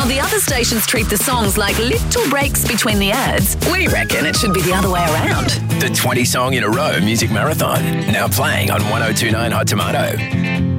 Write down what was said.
While the other stations treat the songs like little breaks between the ads, we reckon it should be the other way around. The 20 song in a row music marathon, now playing on 102.9 Hot Tomato.